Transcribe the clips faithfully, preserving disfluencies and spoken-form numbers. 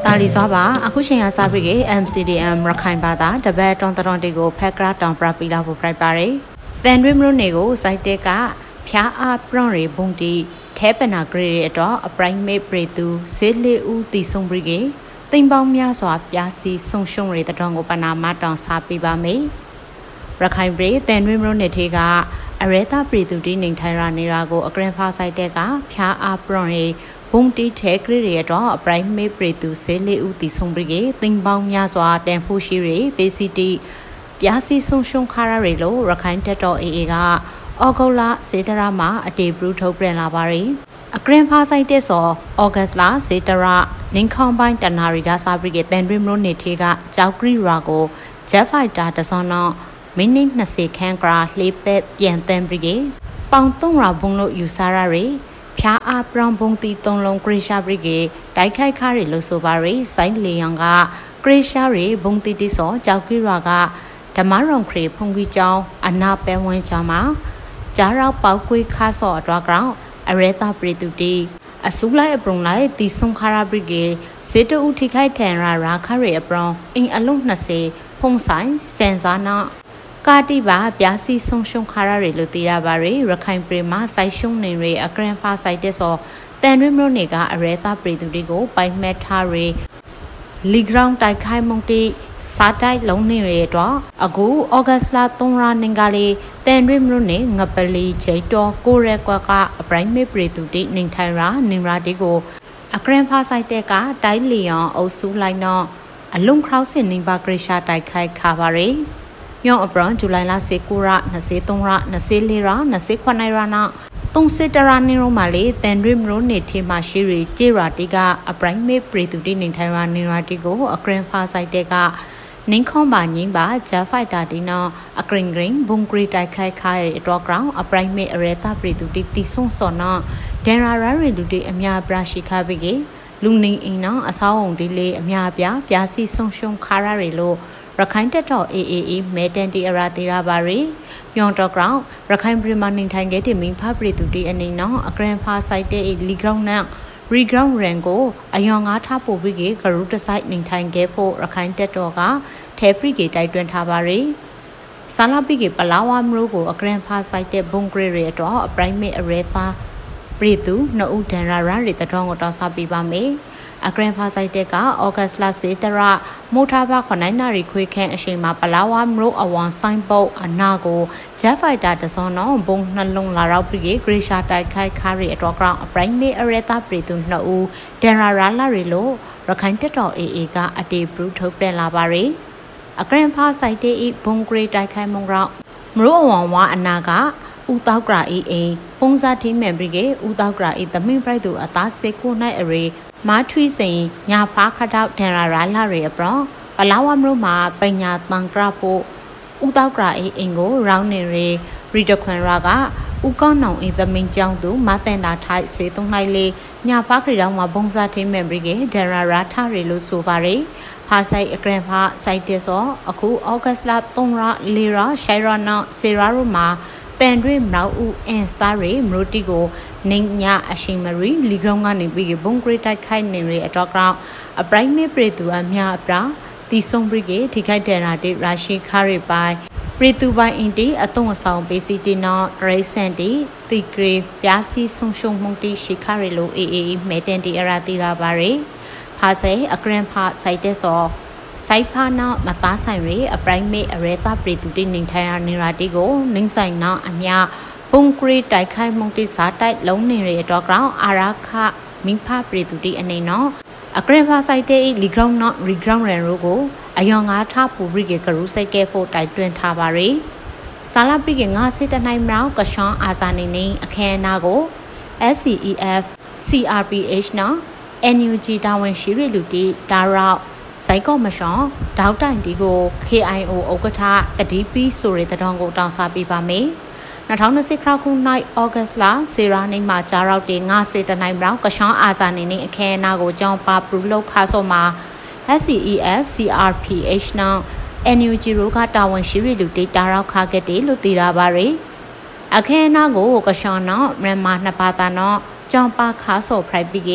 တာလီစွာပါအခုချိန်ရစားပြီး M C D M ရခိုင်ဘာသာတပတ်တောင်တောင်တေကိုဖက်ကရာတောင်ပရပီလာဖို့ပြပါရယ်တန်ရွေးမလို့နေကိုစိုက်တဲ့ကဖျားအားပရွန်ရီဘုံတီထဲပနာဂရီတော့အပရိုင်မေပရီတူဆေးလေးဦးတီဆုံပြီးကေတိမ်ပေါင်းများစွာပြားစီဆုံရှုံရီတတော်ကိုပနာမတောင်စားပြပါမယ်ရခိုင်ပြည်တန်ရွေးမလို့နေထေကအရဲတာပရီတူတီနေထိုင်ရနေရာကိုအကရင်ဖာစိုက်တဲ့ကဖျားအားပရွန်ရီဘုံတီထဲဂရီရတော့အပရိုင်မေပရီတူဆေးလေးဦးတီဆုံပြီးကေတိမ်ပေါင်းများစွာတန်ဖို့ရှိရီပေစီတီပြားစီဆုံရှုံခါရရီလို့ရခိုင်တက်တော်အေအေကဩဂုတ်လစေတရာမှာအတေဘရူထုတ်ပြန်လာပါရီအကရင်ဖာဆိုင်တဲ့စောဩဂတ်လစေတရာနင်းခေါင်ပိုင်းတနာရီကစာပရိကေတန်ရီမလို့နေထေကကြောက်ကရီရာကိုဂျက်ဖိုက်တာတစောနောမိနစ်၂၀ခန်းကရာလှေပက်ပြန်တန်ပရိကေပေါင်၃ရာဘုံလို့ယူဆရရီဖျားအားပရောင်ဘုံတီ၃လုံးဂရိရှာပရိကေတိုက်ခိုက်ခါရီလို့ဆိုပါရီစိုင်းလီယံကဂရိရှာရီဘုံတီတိစောကြောက်ကရီရာကဓမ္မရုံခရီဖုန်ကြီးကျောင်းအနာပဲဝင်းကျောင်းမှာဂျာရောက်ပေါကွေးခါဆော့အတွားကောင်အရဲတာပရိတူတီအစုလိုက်အပရုံလိုက်တီဆုံခါရပရိကေစေတဦးထိခိုက်ထန်ရာရာခရီအပရုံအင်းအလုံး၂၀ဖုံဆိုင်စန်စာနာကာတိပါပြားစီဆုံရှုံခါရရီလို့တီရပါရီရခိုင်ပြည်မှာစိုက်ရှုံနေရီအကရင်ဖာစိုက်တဲ့စောတန်ရွေးမလို့နေကအရဲတာပရိတူတီကိုပိုင်မက်ထားရီလီဂရောင်းတိုက်ခိုင်မုန်တီစားတိုက်လုံးနေရတော့အခုဩဂတ်လ၃ရက်နေ့ကလေးတန်ရွေးမလို့နေငပလီချေတော်ကိုရဲကွက်ကအပရိုင်မေပရီတူတီနေထိုင်ရာနေရာတီကိုအကရင်ဖာဆိုင်တဲ့ကတိုင်းလီယံအုပ်စုလိုက်တော့အလုံးခရောက်စင်နေပါဂရိရှာတိုက်ခိုက်ခါပါရီညောအပရန်ဇူလိုင်လ၁၉ရက်၂၃ရက်၂၄ရက်၂၈ရက်နောက်သုံးစစ်တရာနေရောမှာလေတန်ရွေးမလို့နေထေမှာရှိရီကျေရာတီကအပရိုင်မေပရီတူတီနေထိုင်ရာနေရာတီကိုအကရင်ဖာဆိုင်တဲ့ကနင်းခေါပါငင်းပါဂျာဖိုက်တာဒီနောအကရင်ဂရင်ဘုံဂရီတိုက်ခိုက်ခါရတော့ကောင်အပရိုင်မေအရဲတာပရီတူတီတီဆုံစောနောဒန်ရာရာရီလူတီအများပရာရှိခါပိကေလူနေအင်းနောအဆောင်းအောင်ဒီလေးအများပြပြားစီဆုံရှုံခါရရီလို့ရခိုင်တက်တော်အေအေအေမဲတန်တီအရာတီရာပါရီပြောင်းတော့ကောင်ရခိုင်ပြည်မှာနေထိုင်ခဲ့တဲ့မင်းဖပရီတူတီအနေနောအကရင်ဖာဆိုင်တဲ့လီဂရောင်းနောရီဂရောင်းရန်ကိုအယောင်ငါထားပို့ပြီးကဂရုတစိုက်နေထိုင်ခဲ့ဖို့ရခိုင်တက်တော်ကထဲပရိကေတိုက်တွန်းထားပါရီဆာလာပိကေပလာဝါမရိုကိုအကရင်ဖာဆိုင်တဲ့ဘုံဂရီရတော့အပရိုင်မေအရဲသာပရိတူနှုတ်ဒန်ရာရရီတတော်ကိုတောင်းစားပေးပါမယ်အကရင်ဖာဆိုင်တဲ့ကဩဂတ်လစေတရမိုထာဘခနိုင်နာရီခွေခန့်အချိန်မှာပလာဝါမရိုအဝန်ဆိုင်ပုတ်အနာကိုဂျက်ဖိုက်တာတစောနောဘုံနှလုံးလာရောက်ပြီးဂရိရှာတိုက်ခိုက်ခါရီအတော်ကောင်အပရိုင်မေအရဲသာပရိတူနှုတ်ဒန်ရာရလာရီလို့ရခိုင်တက်တော်အေအေကအတေဘရူထုတ်ပြန်လာပါရီအကရင်ဖာဆိုင်တဲ့ဤဘုံဂရီတိုက်ခိုက်မုံရောက်မရိုအဝံဝါအနာကဥတောက်ကရာအေအေပုံစားထင်းမန်ပရိကေဥတောက်ကရာအေသမင်းပရိုက်သူအသားစေကိုနိုင်အရေမာထွီစိန်ညာဖာခတောက်ဒန်ရာရာလာရေအပရောပလာဝမရိုမှာပညာတန်ကရဖို့ဥတောက်ကရာအေအင်ကိုရောင်းနေရေရီတခွန်ရာကဥကောင်းနောင်အေသမင်းကျောင်းသူမတန်တာထိုက်စေသုံးနိုင်လေညာဖာခရီတောင်မှာပုံစားထင်းမန်ပရိကေဒန်ရာရာထရေလို့ဆိုပါရယ်ဖာဆိုင်အကရင်ဖာဆိုင်တဲ့စောအခုဩဂတ်လ၃ရက်၄ရက်ရှိုင်ရနောစေရာရိုမှာတန်ရွေးမနောက်ဦးအန်စာရီမရိုတီကိုနေညာအရှိမရီလီဂရောင်းကနေပြီးဘုံဂရိတိုက်ခိုက်နေရအတော့ကောင်အပရိုင်မေပရီတူအများအပရာတီဆုံပရိကေထိခိုက်တဲ့ရာတိရာရှိခါရီပိုင်ပရီတူပိုင်အင်တီအတုံးအဆောင်ပေးစီတီနောရိစန်တီတီဂရီပြားစီဆုံရှုံမှုန်တီရှိခါရီလိုအေအေမဲတန်တီအရာတီရာပါရီဖာဆေအကရင်ဖာဆိုင်တဲ့စောစိုက်ဖာနာမသားဆိုင်ရီအပရိုင်မေအရဲတာပရီတူတီနေထိုင်ရနေရာတီကိုနင်းဆိုင်နာအမြဘုံဂရီတိုက်ခိုက်မှုန်တီစားတိုက်လုံးနေရတော့ကောင်အာရခမင်းဖပရီတူတီအနေနောအကရင်ဖာဆိုင်တဲ့လီဂရောင်းနော်ရီဂရောင်းရန်ရိုကိုအယောင်ငါထားပူပရိကေဂရုစိုက်ကဲဖို့တိုက်တွန်းထားပါရီဆာလာပရိကေငါစစ်တနိုင်မရောကရှောင်းအာဇာနေနေအခမ်းအနားကို S C E F C R P H နော် N U G တာဝန်ရှိရလူတီဒါရောက်စိုက်ကောမရှောင်းဒေါက်တိုင်တီကို K I O ဥက္ကဋ္ဌတတိပီဆိုရတဲ့တောင်ကိုတောင်းစားပေးပါမယ်၂၀၂၀ခရောက်ခုနိုင်ဩဂတ်လစေရာနေမှာကြားရောက်တဲ့ငါစေတနိုင်မရောကရှောင်းအာဇာနေနေအခမ်းအနားကိုကြောင်းပါပရူလောက်ခါဆောမှာ S C E F C R P H နော် N U G ရိုကတာဝန်ရှိရလူတီတာရောက်ခါခဲ့တယ်လို့သိရပါရယ်အခမ်းအနားကိုကရှောင်းနော်မြန်မာနှစ်ပါးသားနော်ကြောင်းပါခါဆောဖရိုက်ပြီးကပ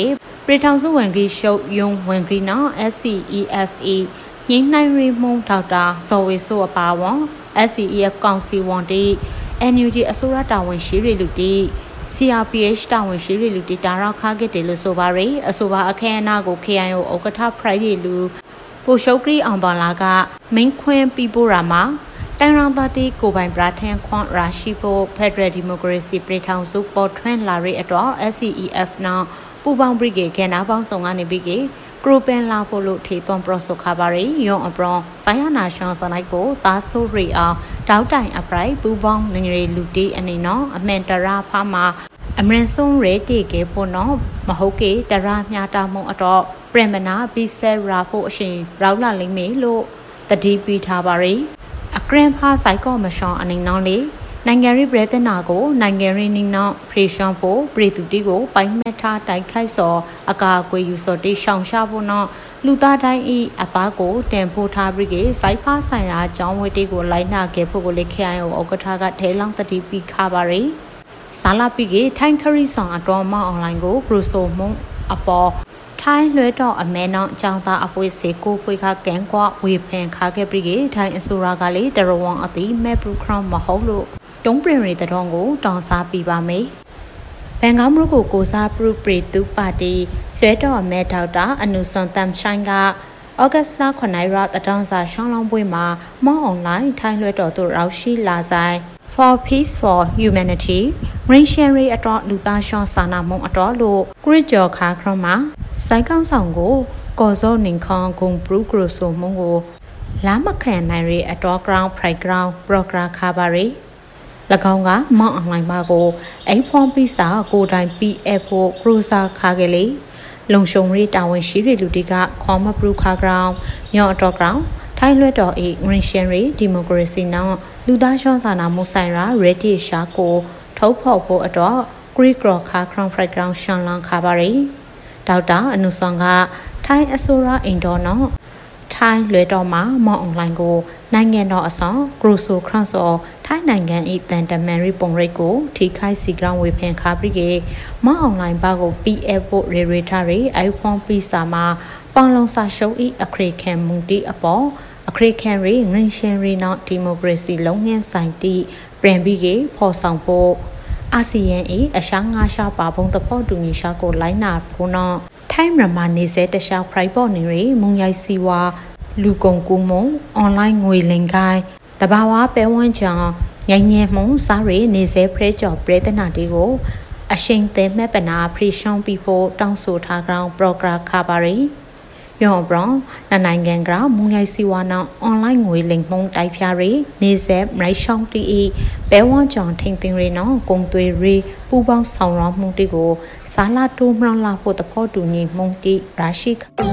ပြည်ထောင်စုဝန်ကြီးရှုပ်ယုံဝန်ကြီးနော် S C E F E ငင်းနိုင်ရီမုံဒေါက်တာဇော်ဝေဆိုအပါဝန် S C E F ကောင်စီဝန်တီ N U G အစိုးရတာဝန်ရှိတွေလူတီ C R P H တာဝန်ရှိတွေလူတီတာရောက်ခါခဲ့တယ်လို့ဆိုပါရယ်အဆိုပါအခမ်းအနားကို K I O ဥက္ကဋ္ဌဖရိုက်ရီလူပိုရှုပ်ကရီအောင်ပါလာကမင်းခွင်းပြီးပို့ရာမှာတန်ရောင်သားတီကိုပိုင်ပရာထန်ခွန်ရာရှိဖို့ Federal Democracy ပြည်ထောင်စုပေါ်ထွန်းလာရအတော့ S C E F နော်ပူပေါင်းပြည်ကနာပေါင်းဆောင်ကနေပြီးကကရိုပန်လာဖို့လို့ထေသွန်ပရဆိုခါပါရီယွန်အပရွန်ဆိုင်ယနာရှောင်းစနိုက်ကိုတာဆိုရီအောင်တောက်တိုင်အပရိုက်ပူပေါင်းနေရီလူတီအနေနော်အမန်တရာဖာမှာအမရင်ဆုံးရဲတေကေဖို့နော်မဟုတ်ကေတရာမြာတာမုံအတော့ပရမနာဘီဆယ်ရာဖို့အရှင်ရောက်လာလိမ့်မယ်လို့တတိပိထားပါရီအကရင်ဖာဆိုင်ကောမရှောင်းအနေနော်လေနိုင်ငံရေးပြည်ထနာကိုနိုင်ငံရေးနင်းနောက်ဖရီရှောင်းဖို့ပြည်သူတီကိုပိုင်မက်ထားတိုက်ခိုက်စောအကာအကွယ်ယူစောတိရှောင်ရှားဖို့နော်လူသားတိုင်းဤအသားကိုတန်ဖိုးထားပြီးကစိုက်ဖားဆိုင်ရာအကြောင်းဝတ်တီကိုလိုက်နာခဲ့ဖို့ကိုလေခိုင်အောင်ဥက္ကဋ္ဌကထဲလောင်းတတိပိခါပါရီဆာလာပိကထိုင်ခရီဆောင်အတော်မအွန်လိုင်းကိုပရိုဆိုမုံအပေါ်ထိုင်းလွဲတော့အမဲနောင်အကြောင်းသားအပွေစေကိုပွေခကန်ကွာဝေဖန်ခါခဲ့ပြီးကထိုင်းအစိုးရကလေတရဝန်အတိမဲပရူခရမ်မဟုတ်လို့တုံးပရင်ရီတတော်ကိုတောင်းစားပြပါမယ်။ဘန်ကောက်မြို့ကိုကိုစားပရုပရီတူပါတီလွဲတော်အမဲဒေါက်တာအနုစွန်တမ်ဆိုင်ကဩဂတ်စ်လခုနှစ်ရက်တတောင်းစာရှောင်းလောင်းပွဲမှာမောင်းအွန်လိုင်းထိုင်းလွဲတော်တို့ရောက်ရှိလာဆိုင် For Peace for Humanity ရင်းရှယ်ရီအတော်လူသားရှောင်းစာနာမုံအတော်လို့ကရစ်ကျော်ခါခရမှာစိုက်ကောင်းဆောင်ကိုကော်စောနင်ခေါန်ဂုံပရုကရဆိုမုံကိုလာမခံနိုင်ရီအတော် ground pride ground program ခါပါရီ၎င်းကမောင်းအွန်လိုင်းမှာကိုအိမ်ဖောင်းပီစာကိုတိုင် P F ဖို့ကရူစာခါကလေးလုံရှုံရီတာဝန်ရှိတဲ့လူတီကခေါ်မပရူခါဂရောင်းညော့တော့ဂရောင်းထိုင်းလွတ်တော်အေငရင်ရှင်ရီဒီမိုကရေစီနောက်လူသားရှောင်းစာနာမှုဆိုင်ရာရတီရှာကိုထုတ်ဖော်ဖို့အတော့ဂရီကရခါခရောင်းဖရိုက်ဂရောင်းရှန်လန်ခါပါရီဒေါက်တာအနုဆောင်ကထိုင်းအစိုးရအင်ဒေါ်နော်ထိုင်းလွဲတော်မှာမော်အွန်လိုင်းကိုနိုင်ငံတော်အဆောင်ဂရိုဆိုခရန့်စောထိုင်းနိုင်ငံဤတန်တမန်ရီပုံရိတ်ကိုထိခိုက်စီကရောင်းဝေဖန်ခါပြီးကမော်အွန်လိုင်းဘာကို P F ဖို့ရေရေထားရီ iPhone ပီစာမှာပေါင်လုံးစာရှုံးဤအခရိခံမူတီအပေါ်အခရိခံရီငရင်ရှင်ရီနောက်ဒီမိုကရေစီလုံးငင်းဆိုင်တီပြန်ပြီးကဖော်ဆောင်ဖို့အာဆီယံဤအရှာငါရှာပါပုံတဖို့တူညီရှာကိုလိုင်းနာဖို့နော်ထိုင်းမြန်မာနေစေတခြား private နေရီမုံရိုက်စီဝါလူကုန်ကူမုံအွန်လိုင်းငွေလင်ကိုင်းတဘာဝပဲဝန်းချောင်းညင်ညင်မုံစားရီနေစေဖရဲကျော်ပြည်တနာတီကိုအရှိန်သေးမဲ့ပနာဖရီရှောင်းပြီးဖို့တောင်းဆိုထားကြောင်းပရိုဂရမ်ခါပါရီယောဘရောနနိုင်ငံကမုံရိုက်စီဝါနောင်အွန်လိုင်းငွေလင်မုံတိုက်ဖြာရီနေစေမိုင်းရှောင်းတီပဲဝန်းချောင်းထိန်တင်ရီနောင်ကုံသွေရီပူပေါင်းဆောင်ရမှုတီကိုစာလာတိုးမလောင်လာဖို့တဖို့တူညီမုံတီရာရှိ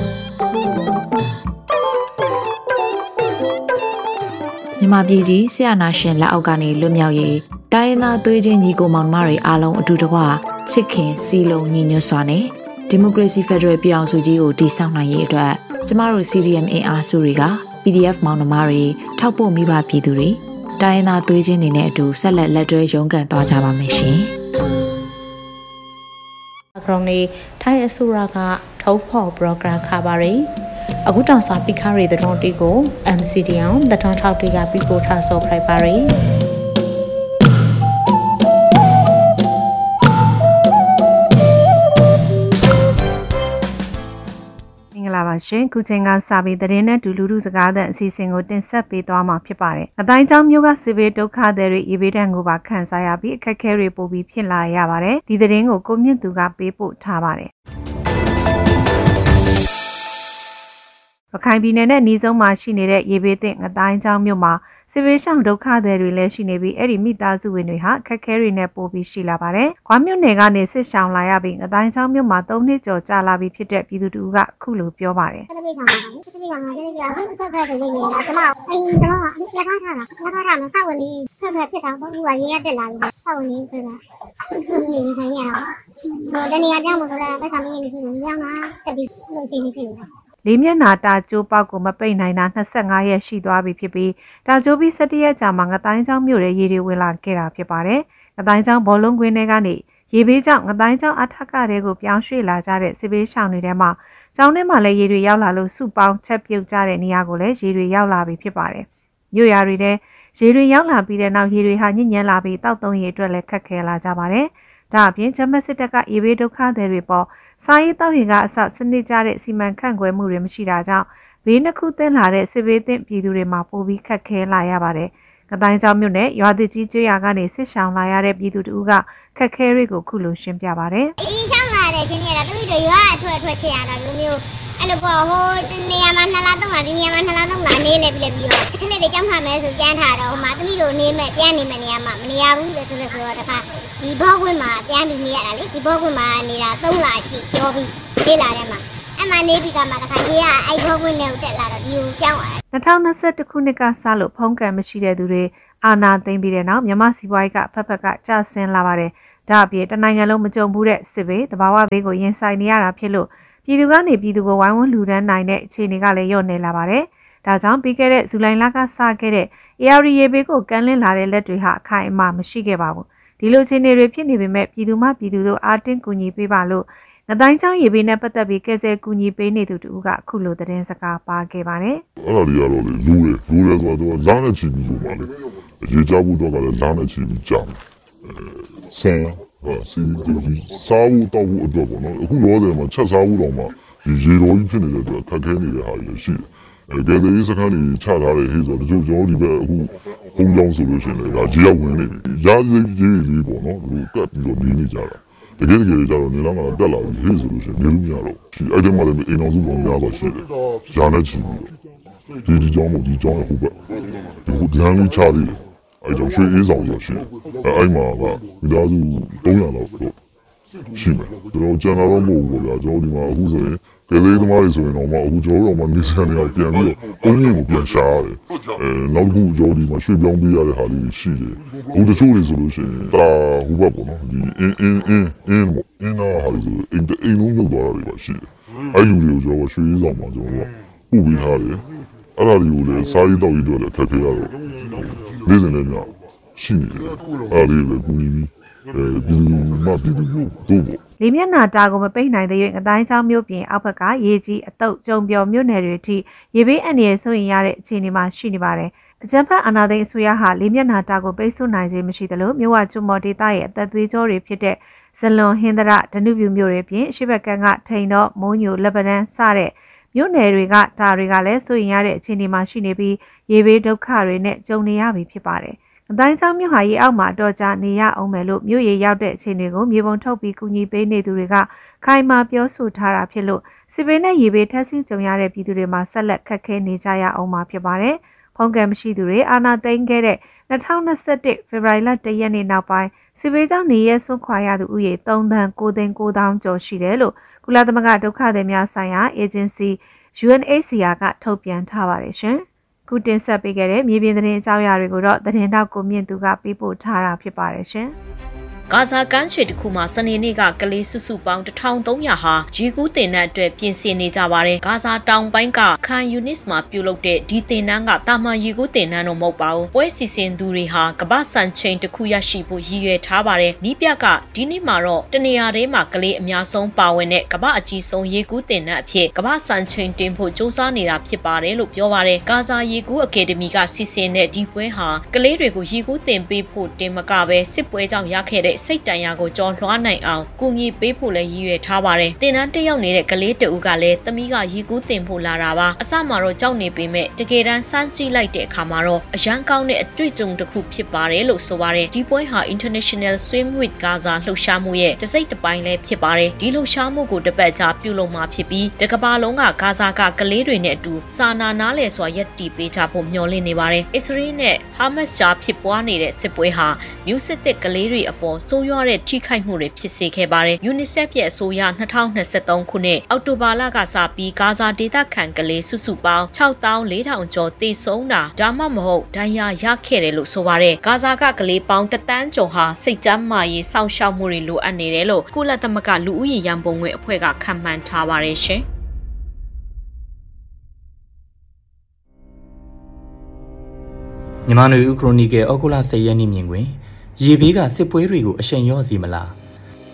မြန်မာပြည်ကြီးဆရာနာရှင်လက်အောက်ကနေလွတ်မြောက်ရေးတိုင်းရင်းသားသွေးချင်းညီကိုမောင်နှမတွေအားလုံးအတူတကွချစ်ခင်စီလုံးညီညွတ်စွာနဲ့ဒီမိုကရေစီဖက်ဒရယ်ပြည်ထောင်စုကြီးကိုတည်ဆောက်နိုင်ရေးအတွက်ကျမတို့ C D M အင်အားစုတွေက P D F မောင်နှမတွေထောက်ပို့မိဘပြည်သူတွေတိုင်းရင်းသားသွေးချင်းတွေနဲ့အတူဆက်လက်လက်တွဲရုန်းကန်သွားကြပါမယ်ရှင်။အခရုံးလေးထိုင်းအစိုးရကထုတ်ဖော်ပရိုဂရမ်ခါပါရီအခုတောင်စာပိခါရီတတော်တီကို M C D M တတော်ထောက်တီကပြပို့ထားစောဖိုက်ပါရီမင်္ဂလာပါရှင်ခုချိန်ကစာပေသတင်းနဲ့ဒူလူလူစကားသံအစီအစဉ်ကိုတင်ဆက်ပေးသွားမှာဖြစ်ပါတယ်။အတိုင်းကျောင်းမျိုးကစီဗီဒုက္ခသည်တွေအေးဘေးဒဏ်ကိုပါခံစားရပြီးအခက်အခဲတွေပိုပြီးဖြစ်လာရပါတယ်။ဒီသတင်းကိုကိုမြင့်သူကပေးပို့ထားပါတယ်။ရခိုင်ပြည်နယ်နဲ့နီးဆုံးမှာရှိနေတဲ့ရေဘေးသင့်ငတိုင်းကျောင်းမြို့မှာစစ်ဘေးရှောင်ဒုက္ခသည်တွေလည်းရှိနေပြီးအဲ့ဒီမိသားစုဝင်တွေဟာခက်ခဲတွေနဲ့ပိုပြီးရှိလာပါတယ်။ခွာမြို့နယ်ကနေစစ်ရှောင်လာရပြီးငတိုင်းကျောင်းမြို့မှာသုံးနှစ်ကျော်ကြာလာပြီးဖြစ်တဲ့ပြည်သူတူကခုလိုပြောပါတယ်။စစ်ဘေးရှောင်ပါဘူး။စစ်ဘေးရှောင်လာတဲ့ကြာအခုဆက်ဆက်နေနေတာကျွန်မအိမ်တော့လက်ထားထားတာလက်ထားထားမှာစောက်ဝင်လေးဆက်ဆက်ဖြစ်တာပေါ့ဒီကရေရတက်လာပြီစောက်ဝင်လေးဆိုတာနေနေဆိုင်ရအောင်။ဒီနေရာကြောင်းမှာဆိုတာပတ်စာမင်းနေရှိနေကြောင်းကဆက်ပြီးလို့ရှိနေဖြစ်နေတာ။လေးမျက်နှာတာကျိုးပေါက်ကိုမပိတ်နိုင်တာနှစ်ဆယ့်ငါးရက်ရှိသွားပြီဖြစ်ပြီးတာကျိုးပြီး၁၁ရက်ကြာမှငတိုင်းချောင်းမြို့ရဲ့ရေတွေဝင်လာခဲ့တာဖြစ်ပါတယ်။ငတိုင်းချောင်းဘောလုံးကွင်းထဲကနေရေဘေးကြောင့်ငတိုင်းကျောင်းအထက်ကတွေကိုပြောင်းရွှေ့လာကြတဲ့စစ်ဘေးရှောင်တွေထဲမှာကျောင်းထဲမှာလည်းရေတွေရောက်လာလို့စုပေါင်းချက်ပြုတ်ကြတဲ့နေရာကိုလည်းရေတွေရောက်လာပြီးဖြစ်ပါတယ်။မြို့ရွာတွေထဲရေတွေရောက်လာပြီးတဲ့နောက်ရေတွေဟာညစ်ညမ်းလာပြီးတောက်သုံးရေအတွက်လည်းခက်ခဲလာကြပါတယ်။ဒါအပြင်ဂျမတ်စစ်တပ်ကရေဘေးဒုက္ခသည်တွေပေါ်စားရေးတောက်ရေကအစစနစ်ကျတဲ့စီမံခန့်ခွဲမှုတွေမရှိတာကြောင့်ဘေးနှစ်ခုသင်းလာတဲ့စစ်ဘေးသင့်ပြည်သူတွေမှာပိုပြီးခက်ခဲလာရပါတယ်။ကတိုင်းကျောင်းမြို့နယ်ရွာသစ်ကြီးကျွော်ကနေစစ်ရှောင်လာရတဲ့ပြည်သူတို့ကခက်ခဲတွေကိုခုလိုရှင်းပြပါတယ်။ဒီရှောင်းလာတဲ့ချင်းတွေကတမိတို့ရွာအထွတ်အထွတ်ချရတာမျိုးမျိုးအဲ့လိုပေါ့ဟိုနေရာမှာနှစ်လားသုံးလားဒီနေရာမှာနှစ်လားသုံးလားနေလေပြီးလေပြီးတော့ခလေးတွေကြောင်းထားမယ်ဆိုပြန်ထားတော့ဟိုမှာတမိတို့နေမဲ့ပြန်နေမဲ့နေရာမှာမနေရဘူးလေဆိုလို့ဆိုတော့တခါဒီဘောကွင်းမှာပြန်ပြီးနေရတာလေဒီဘောကွင်းမှာနေတာသုံးလားရှိပြောပြီးနေလာတယ်မှာအမှနေပြီးကမှတခါကြီးကအဲ့ဘောကွင်းနဲ့တက်လာတော့ဒီကိုကြောင်းလာ၂၀၂၁ခုနှစ်ကစလို့ဖုံးကန်မရှိတဲ့သူတွေအာဏာသိမ်းပြီးတဲ့နောက်မြန်မာစီးပွားရေးကဖက်ဖက်ကကျဆင်းလာပါတယ်။ဒါအပြင်တနိုင်ငံလုံးမကြုံဘူးတဲ့စစ်ဘေးတဘာဝဘေးကိုရင်ဆိုင်နေရတာဖြစ်လို့ပြည်သူကနေပြည်သူကိုဝိုင်းဝန်းလူဒန်းနိုင်တဲ့အခြေအနေကလည်းလျော့နေလာပါတယ်။ဒါကြောင့်ပြီးခဲ့တဲ့ဇူလိုင်လကစခဲ့တဲ့ A R D ရေဘေးကိုကမ်းလင်းလာတဲ့လက်တွေဟာအခိုင်အမာမရှိခဲ့ပါဘူး။ဒီလိုအခြေအနေတွေဖြစ်နေပေမဲ့ပြည်သူမှပြည်သူတို့အားတင်းကူညီပေးပါလို့ငတိုင်းချောင်းရေဘေးနဲ့ပတ်သက်ပြီးကဲဆဲကူညီပေးနေသူတူကအခုလိုသတင်းစကားပါခဲ့ပါတယ်။အဲ့ဒါတွေကတော့လေလူတွေလူတွေဆိုတော့လာနဲ့ချီပြီးလို့ပါလေ။ရေချဖို့တော့ကလည်းလာနဲ့ချီပြီးကြာတယ်။ဆန်ဟာစီဒီစားဖို့တောက်ဖို့အတွက်ပေါ့နော်။အခုတော့တယ်မှာချက်စားဖို့တော့မှဒီရေတော်ကြီးဖြစ်နေတဲ့အတွက်ခက်ခဲနေတဲ့ဟာတွေရှိတယ်။အဲကဲဆဲစခန်းတွေချထားတဲ့ဟေးဆိုတော့ကျွန်တော်ဒီဘက်အခုဘုံကြောင်းဆိုလို့ရှိရင်လည်းဒါရေရောက်ဝင်နေပြီ။ရာဇိကြီးလေးပေါ့နော်။သူကတ်ပြီးတော့နေနေကြတာ။တကယ်တကယ်ကြတော့နေလာမှာတက်လာပြီးဟေးဆိုလို့ရှိရင်နေလို့မရတော့ဒီအဲ့ဒီမှာလည်းအိမ်အောင်စုကောင်များတော့ရှိတယ်။ညာနဲ့ချီပြီးဒီဒီကြောင်းမို့ဒီကြောင်းရဲ့ဟိုဘက်ဒီဟိုလမ်းလေးချသေးတယ်။အဲ့ကြောင့်ရွှေအေးဆောင်ရရှိတယ်။အဲ့မှာကမိသားစုသုံးရာလောက်တော့ရှိမယ်။ကျွန်တော်ကျန်တာတော့မဟုတ်ဘူးဗျာ။ကျွန်တော်ဒီမှာအခုဆိုရင်ကဲလေးသမားတွေဆိုရင်တော့မှအခုကျွန်တော်တို့မှနေစံနေအောင်ပြန်ပြီးတော့ကုန်းကြီးကိုပြန်ရှာရတယ်။အဲနောက်တစ်ခုကျွန်တော်ဒီမှာရွှေပြောင်းပေးရတဲ့ဟာလေးရှိတယ်။ဟိုတချို့တွေဆိုလို့ရှိရင်ဒါဟိုဘက်ပေါ့နော်ဒီအင်းအင်းအင်းအင်းပေါ့အင်းနာဟာလေးဆိုအိမ်အိမ်လုံးလောက်သွားတာတွေပါရှိတယ်။အဲ့လူတွေကိုကျွန်တော်ရွှေရေးဆောင်မှာကျွန်တော်ကပို့ပေးထားတယ်။အဲ့ဒါတွေကိုလည်းစားရေးတောက်ရေးတွေလည်းခက်ခဲရတော့နေ့စဉ်လည်းများရှိနေတယ်။အဲ့ဒီလည်းကူညီပြီးအဲဒီမှာပြည်သူတို့တို့လေမျက်နှာတာကိုမပိတ်နိုင်တဲ့၍ငတိုင်းချောင်းမြို့ပြင်အောက်ဘက်ကရေကြီးအတုပ်ကြုံပြော်မြို့နယ်တွေထိရေဘေးအန္တရာယ်ဆိုရင်ရတဲ့အခြေအနေမှာရှိနေပါတယ်။အကြမ်းဖက်အာဏာသိမ်းအစိုးရဟာလေမျက်နှာတာကိုပိတ်ဆို့နိုင်ခြင်းမရှိသလိုမြို့ဝကျွမော်ဒေသရဲ့အသက်သွေးကြောတွေဖြစ်တဲ့ဇလွန်ဟင်းသရဒနုပြူမြို့တွေပြင်ရှေ့ဘက်ကကထိန်တော့မုံညိုလက်ပတန်းစတဲ့မြို့နယ်တွေကဒါတွေကလည်းဆိုရင်ရတဲ့အခြေအနေမှာရှိနေပြီးရေဘေးဒုက္ခတွေနဲ့ကြုံနေရပြီဖြစ်ပါတယ်။အတိုင်းချောင်းမြို့ဟာရေအောက်မှာတော့ကြာနေရအောင်မယ်လို့မြို့ရေရောက်တဲ့အခြေအနေကိုမြေပုံထုတ်ပြီးကူညီပေးနေသူတွေကခိုင်မာပြောဆိုထားတာဖြစ်လို့စစ်ဘေးနဲ့ရေဘေးထပ်ဆင့်ကြုံရတဲ့ပြည်သူတွေမှာဆက်လက်ခက်ခဲနေကြရအောင်မှာဖြစ်ပါတယ်။ဖုံးကံမရှိသူတွေအာဏာသိမ်းခဲ့တဲ့၂၀၂၁ဖေဖော်ဝါရီလ၁ရက်နေ့နောက်ပိုင်းစစ်ဘေးကြောင့်နေရဆွန့်ခွာရသူဥယေ၃သန်း၉သိန်း၉သောင်းကျော်ရှိတယ်လို့ကုလသမဂ္ဂဒုက္ခသည်များဆိုင်ရာအေဂျင်စီ U N H C R ကထုတ်ပြန်ထားပါတယ်ရှင်။ခုတင်ဆက်ပေးခဲ့တဲ့မြေပြင်သတင်းအကြောင်းအရာတွေကိုတော့သတင်းတောက်ကိုမြင့်သူကပေးပို့ထားတာဖြစ်ပါတယ်ရှင်။ဂါဇာကမ်းခြေတစ်ခုမှာစနေနေ့ကကလေးစုစုပေါင်းတစ်ထောင်သုံးရာဟာရေကူးတင်တဲ့အတွက်ပြင်ဆင်နေကြပါတယ်။ဂါဇာတောင်ပိုင်းကခန်ယူနစ်မှာပြုလုပ်တဲ့ဒီတင်နန်းကတာမန်ရေကူးတင်နန်းတော့မဟုတ်ပါဘူး။ပွဲစီစဉ်သူတွေဟာကမ္ဘာစံချိန်တစ်ခုရရှိဖို့ရည်ရွယ်ထားပါတယ်။နီးပြကဒီနေ့မှာတော့တနေရာထဲမှာကလေးအများဆုံးပါဝင်တဲ့ကမ္ဘာအကြီးဆုံးရေကူးတင်နန်းအဖြစ်ကမ္ဘာစံချိန်တင်ဖို့စ조사နေတာဖြစ်ပါတယ်လို့ပြောပါတယ်။ဂါဇာရေကူးအကယ်ဒမီကစီစဉ်တဲ့ဒီပွဲဟာကလေးတွေကိုရေကူးတင်ပေးဖို့တင်မကပဲစစ်ပွဲကြောင့်ရခဲ့တဲ့စိတ်တန်ရာကိုကြော်လွှားနိုင်အောင်ကူညီပေးဖို့လည်းရည်ရွယ်ထားပါတယ်။တင်နန်းတက်ရောက်နေတဲ့ကလေးတဦးကလည်းသမီးကရေကူးတင်ဖို့လာတာပါ။အစမှာတော့ကြောက်နေပေမဲ့တကယ်တမ်းစမ်းကြည့်လိုက်တဲ့အခါမှာတော့အရန်ကောင်းတဲ့အတွေ့အကြုံတစ်ခုဖြစ်ပါတယ်လို့ဆိုပါတယ်။ဒီပွဲဟာ International Swim with Gaza လှုပ်ရှားမှုရဲ့တစ်စိတ်တစ်ပိုင်းလည်းဖြစ်ပါတယ်။ဒီလှုပ်ရှားမှုကိုတစ်ပတ်ကြာပြုလုပ်မှာဖြစ်ပြီးတကမ္ဘာလုံးကဂါဇာကကလေးတွေနဲ့အတူစာနာနားလည်စွာရပ်တည်ပေးကြဖို့မျှော်လင့်နေပါတယ်။အစ္စရေးနဲ့ဟာမတ်စ်ကြားဖြစ်ပွားနေတဲ့စစ်ပွဲဟာမျိုးစစ်တဲ့ကလေးတွေအပေါ်ဆိုးရွားတဲ့ထိခိုက်မှုတွေဖြစ်စေခဲ့ပါတယ်။ UNICEF ရဲ့အဆိုအရ၂၀၂၃ခုနှစ်အောက်တိုဘာလကစပြီးဂါဇာဒေသခံကလေးစုစုပေါင်း၆သောင်း၄ထောင်ကျော်သေဆုံးတာဒါမှမဟုတ်ဒဏ်ရာရခဲ့တယ်လို့ဆိုပါတယ်။ဂါဇာကကလေးပေါင်းတစ်သန်းကျော်ဟာစိတ်ကျန်းမာရေးစောင့်ရှောက်မှုတွေလိုအပ်နေတယ်လို့ကုလသမဂ္ဂလူဦးရေရန်ပုံငွေအဖွဲ့ကခန့်မှန်းထားပါတယ်ရှင်။မြန်မာနွေဦးခရိုနီကယ်ဩဂုတ်လ၁၀ရက်နေ့မြင်တွင်ရေဘေးကစစ်ပွဲတွေကိုအရှိန်လျော့စေမလား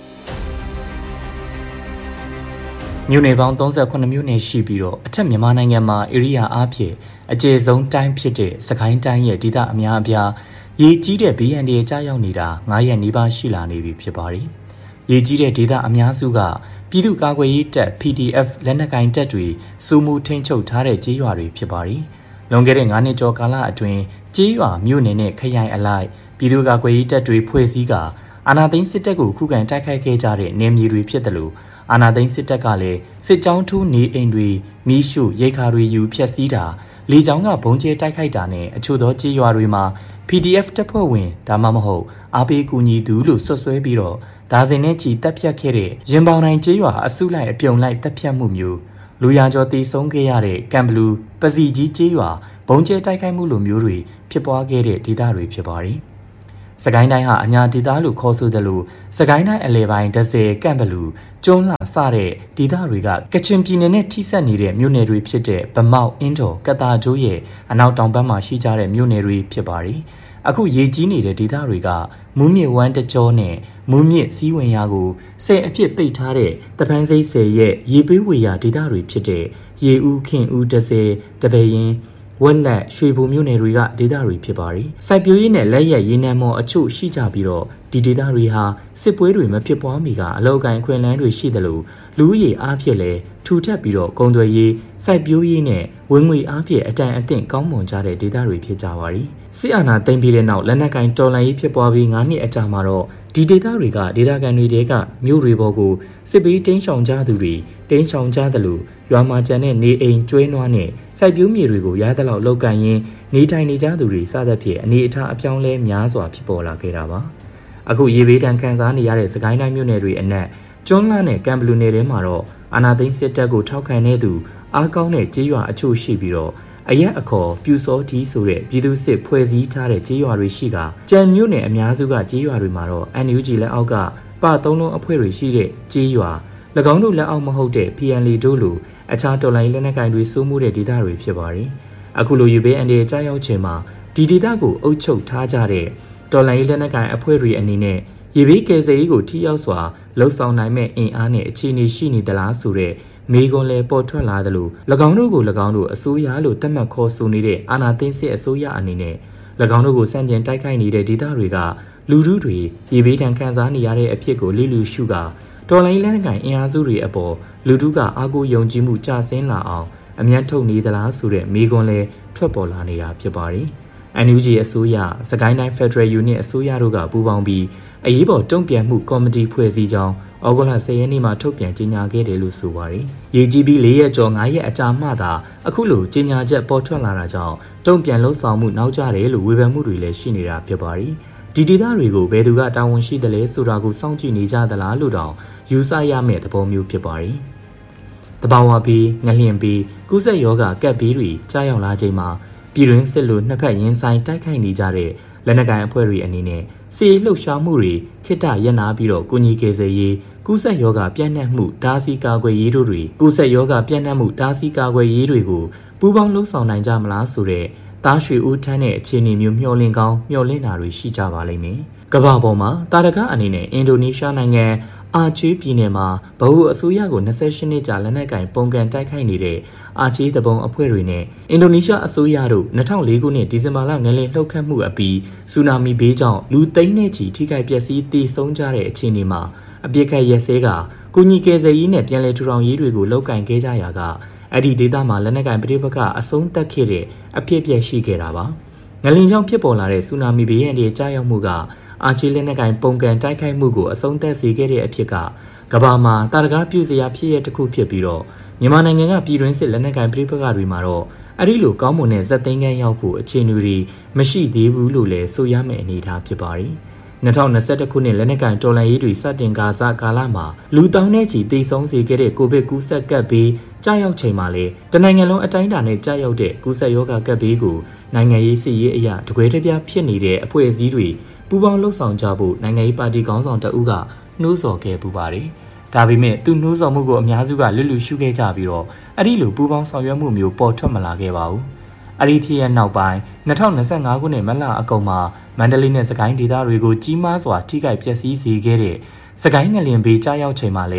မြို့နယ်ပေါင်းသုံးဆယ့်ခုနှစ်မြို့နယ်ရှိပြီးတော့အထက်မြန်မာနိုင်ငံမှာဧရိယာအားဖြင့်အကျယ်ဆုံးတိုင်းဖြစ်တဲ့စကိုင်းတိုင်းရဲ့ဒေသအများအပြားရေကြီးတဲ့ဘေးအန္တရာယ်ကြားရောက်နေတာငါးရက်နီးပါးရှိလာနေပြီဖြစ်ပါတယ်။ရေကြီးတဲ့ဒေသအများစုကပြည်သူ့ကာကွယ်ရေးတပ် P D F လက်နက်ကိုင်တပ်တွေစုမှုထိန်းချုပ်ထားတဲ့ကြေးရွာတွေဖြစ်ပါတယ်။လွန်ခဲ့တဲ့ငါးနှစ်ကျော်ကာလအတွင်းကြေးရွာမြို့နယ်နဲ့ခရိုင်အလိုက်ပြည်သူ့ကာကွယ်ရေးတပ်တွေဖွဲ့စည်းကအာဏာသိမ်းစစ်တပ်ကိုခုခံတိုက်ခိုက်ခဲ့ကြတဲ့နယ်မြေတွေဖြစ်တယ်လို့အာဏာသိမ်းစစ်တပ်ကလည်းစစ်ကြောင်းထိုးနေအိမ်တွေမီးရှို့ရိတ်ခါတွေယူဖျက်ဆီးတာလေကြောင်းကဘုံကျဲတိုက်ခိုက်တာနဲ့အချို့သောကြေးရွာတွေမှာ P D F တပ်ဖွဲ့ဝင်ဒါမှမဟုတ်အားပေးကူညီသူလို့ဆွဆွဲပြီးတော့ဒါဇင်နဲ့ချီတပ်ဖြတ်ခဲ့တဲ့ရင်ပေါင်တိုင်းကြေးရွာအစုလိုက်အပြုံလိုက်တပ်ဖြတ်မှုမျိုးလူရကျော်တည်ဆုံးခဲ့ရတဲ့ကံဘလူးပစီကြီးကြေးရွာဘုံကျဲတိုက်ခိုက်မှုလိုမျိုးတွေဖြစ်ပွားခဲ့တဲ့ဒေသတွေဖြစ်ပါတယ်။စကိုင်းတိုင်းဟာအညာဒေသလို့ခေါ်ဆိုတယ်လို့စကိုင်းတိုင်းအလဲပိုင်းဒဇယ်ကံဘလူးကျွန်းလာစတဲ့ဒေသတွေကကချင်ပြည်နယ်နဲ့ထိစပ်နေတဲ့မြို့နယ်တွေဖြစ်တဲ့ဗမောက်အင်းတော်ကတာကျိုးရဲ့အနောက်တောင်ဘက်မှာရှိကြတဲ့မြို့နယ်တွေဖြစ်ပါတယ်။အခုရေကြီးနေတဲ့ဒေသတွေကမူးမြစ်ဝမ်းတကြောနဲ့မူးမြစ်စီးဝင်ရာကိုဆယ်အဖြစ်ပိတ်ထားတဲ့တပန်းစိတ်ဆယ်ရဲ့ရေပေးဝေရာဒေသတွေဖြစ်တဲ့ရေဦးခင်ဦးဒဇယ်တပယ်ရင်ဝက်လက်ရွှေဘုံမြို့နယ်တွေကဒေသတွေဖြစ်ပါတယ်။စိုက်ပျိုးရေးနဲ့လက်ရက်ရေနံမော်အချို့ရှိကြပြီးတော့ဒီဒေသတွေဟာစစ်ပွဲတွေမဖြစ်ပွားမီကအလောက်အကိုင်အခွင့်အလမ်းတွေရှိတယ်လို့လူဦးရေအားဖြင့်လည်းထူထပ်ပြီးတော့ကုန်သွယ်ရေးစိုက်ပျိုးရေးနဲ့ဝင်ငွေအားဖြင့်အတန်အသင့်ကောင်းမွန်ကြတဲ့ဒေသတွေဖြစ်ကြပါတယ်။စစ်အာဏာသိမ်းပြီးတဲ့နောက်လက်နက်ကင်တော်လှန်ရေးဖြစ်ပွားပြီးငါးနှစ်အကြာမှာတော့ဒီဒေသတွေကဒေသခံတွေတဲကမြို့တွေပေါ်ကိုစစ်ပေးတင်းရှောင်ကြသူတွေတင်းရှောင်ကြတယ်လို့ရွာမှာကျန်တဲ့နေအိမ်ကျွဲနွားနဲ့စိုက်ပျိုးမြေတွေကိုရသလောက်လောက်ကန်ရင်းနေထိုင်နေကြသူတွေစသဖြင့်အနေအထားအပြောင်းလဲများစွာဖြစ်ပေါ်လာခဲ့တာပါအခုရေဘေးဒဏ်ခံစားနေရတဲ့စကိုင်းတိုင်းမြို့နယ်တွေအနက်ကျွန်းလနဲ့ကံဘလူနယ်ထဲမှာတော့အာနာသိန်းစစ်တပ်ကိုထောက်ခံတဲ့သူအားကောင်းတဲ့ကြေးရွာအချို့ရှိပြီးတော့အရက်အခေါ်ပြူစောတီဆိုတဲ့ပြည်သူစစ်ဖွဲ့စည်းထားတဲ့ကြေးရွာတွေရှိကကြံမြို့နယ်အများစုကကြေးရွာတွေမှာတော့ N U G လက်အောက်ကပသုံးလုံးအဖွဲ့တွေရှိတဲ့ကြေးရွာ၎င်းတို့လက်အောက်မဟုတ်တဲ့ P N L တို့လိုအခြားတော်လိုင်းလက်နက်ကင်တွေစိုးမိုးတဲ့ဒေသတွေဖြစ်ပါတယ်အခုလိုရေဘေးအန္တရာယ်ကြားရောက်ချိန်မှာဒီဒေသကိုအုပ်ချုပ်ထားကြတဲ့တော်လိုင်းလက်နက်ကင်အဖွဲ့တွေအနေနဲ့ရေဘေးကယ်ဆယ်ရေးကိုထိရောက်စွာလှုပ်ဆောင်နိုင်မဲ့အင်အားနဲ့အခြေအနေရှိနေသလားဆိုတဲ့မေကွန်လဲပေါ်ထွက်လာသလို၎င်းတို့ကို၎င်းတို့အစိုးရလို့သတ်မှတ်ခေါ်ဆိုနေတဲ့အာဏာသိမ်းစစ်အစိုးရအနေနဲ့၎င်းတို့ကိုစန့်ကျင်တိုက်ခိုက်နေတဲ့ဒေသတွေကလူထုတွေရေဘေးဒဏ်ခံစားနေရတဲ့အဖြစ်ကိုလိလူရှုကတော်လိုင်းလက်နက်ကိုင်အင်အားစုတွေအပေါ်လူထုကအားကိုးယုံကြည်မှုကျဆင်းလာအောင်အမြတ်ထုတ်နေသလားဆိုတဲ့မေကွန်လဲထွက်ပေါ်လာနေတာဖြစ်ပါတယ်။ N U G အစိုးရစကိုင်းတိုင်း Federal Unit အစိုးရတို့ကပူးပေါင်းပြီးအရေးပေါ်တုံ့ပြန်မှုကော်မတီဖွဲ့စည်းကြောင်းဩဂုတ်လဆယ်ရက်နေ့မှာထုတ်ပြန်ကြေညာခဲ့တယ်လို့ဆိုပါတယ်။ရေကြီးပြီး၄ရက်ကျော်၅ရက်အကြာမှသာအခုလိုကြေညာချက်ပေါ်ထွက်လာတာကြောင့်တုံ့ပြန်လှုပ်ဆောင်မှုနောက်ကျတယ်လို့ဝေဖန်မှုတွေလည်းရှိနေတာဖြစ်ပါတယ်။ဒီဒေသတွေကိုဘယ်သူကတာဝန်ရှိတယ်လဲဆိုတာကိုစောင့်ကြည့်နေကြသလားလို့တောင်ယူဆရမယ့်သဘောမျိုးဖြစ်ပါတယ်။တဘာဝပြီးငလျင်ပြီးကုသယောဂကပ်ပြီးတွေကြားရောက်လာချိန်မှာပြည်တွင်းစစ်လိုနှစ်ဖက်ရင်ဆိုင်တိုက်ခိုက်နေကြတဲ့လက်နက်ကိုင်အဖွဲ့တွေအနေနဲ့စီလှုပ်ရှားမှုတွေခိတ္တရပ်နာပြီးတော့ကိုကြီးကယ်ဆယ်ရေးကုသယောဂပြန့်နှံ့မှုဓာစီကာကွယ်ရေးတို့တွေကုသယောဂပြန့်နှံ့မှုဓာစီကာကွယ်ရေးတွေကိုပူးပေါင်းလှုပ်ဆောင်နိုင်ကြမလားဆိုတဲ့တားရွှေဦးထန်းတဲ့အခြေအနေမျိုးမျှော်လင့်ကောင်းမျှော်လင့်တာတွေရှိကြပါလိမ့်မယ်။ကမ္ဘာပေါ်မှာတာရကအနေနဲ့အင်ဒိုနီးရှားနိုင်ငံအာချေးပြည်နယ်မှာဗဟိုအစိုးရကို၂၈နှစ်ကြာလက်နက်ကင်ပုံကန်တိုက်ခိုက်နေတဲ့အာချေးတပုံအဖွဲ့တွေနဲ့အင်ဒိုနီးရှားအစိုးရတို့၂၀၀၄ခုနှစ်ဒီဇင်ဘာလငလင်လှုပ်ခတ်မှုအပြီးဆူနာမီဘေးကြောင့်လူသိန်းနဲ့ချီထိခိုက်ပျက်စီးတည်ဆုံးကြတဲ့အခြေအနေမှာအပြစ်ခတ်ရက်စဲကကိုကြီးကယ်ဆယ်ရေးနဲ့ပြန်လည်ထူထောင်ရေးတွေကိုလှုပ်ကန်ခဲ့ကြရာကအဲ့ဒီဒေသမှာလက်နက်ကင်ပဋိပက္ခအဆုံးသတ်ခဲ့တဲ့အဖြစ်အပျက်ရှိခဲ့တာပါငလင်ကြောင့်ဖြစ်ပေါ်လာတဲ့ဆူနာမီဘေးရန်တွေကြားရောက်မှုကအာချီလက်နက်ကင်ပုံကန်တိုက်ခိုက်မှုကိုအဆုံးသတ်စေခဲ့တဲ့အဖြစ်ကကမ္ဘာမှာတာရကားပြုစရာဖြစ်ရတစ်ခုဖြစ်ပြီးတော့မြန်မာနိုင်ငံကပြည်တွင်းစစ်လက်နက်ကင်ပဋိပက္ခတွေမှာတော့အဲ့ဒီလိုကောင်းမွန်တဲ့ဇက်သိန်းကန်းရောက်ဖို့အခြေအနေတွေမရှိသေးဘူးလို့လည်းဆိုရမယ့်အနေအထားဖြစ်ပါတယ်။၂၀၂၁ခုနှစ်လက်နက်ကင်တော်လှန်ရေးတွေစတင်ကာစကာလမှာလူတောင်းတဲ့ချီတည်ဆုံးစေခဲ့တဲ့ကိုဗစ်ကူးစက်ကပ်ဘေးကြားရောက်ချိန်မှာလေတနိုင်ငံလုံးအတိုင်းအတာနဲ့ကြားရောက်တဲ့ကူးစက်ရောဂါကပ်ဘေးကိုနိုင်ငံရေးစစ်ရေးအရာတကွဲတပြားဖြစ်နေတဲ့အဖွဲ့အစည်းတွေပူးပေါင်းလှုပ်ဆောင်ကြဖို့နိုင်ငံရေးပါတီခေါင်းဆောင်တအုပ်ကနှိုးဆော်ခဲ့ပူပါတယ်။ဒါပေမဲ့သူနှိုးဆော်မှုကိုအများစုကလွတ်လွတ်ရှုခဲ့ကြပြီးတော့အဲ့ဒီလိုပူးပေါင်းဆောင်ရွက်မှုမျိုးပေါ်ထွက်မလာခဲ့ပါဘူး။အဲ့ဒီဖြစ်ရနောက်ပိုင်း၂၀၂၅ခုနှစ်မလအကုန်မှာမန္တလေးနဲ့စကိုင်းဒေသတွေကိုကြီးမားစွာထိခိုက်ပျက်စီးစေခဲ့တဲ့စကိုင်းငလျင်ဘေးကြားရောက်ချိန်မှာလည်း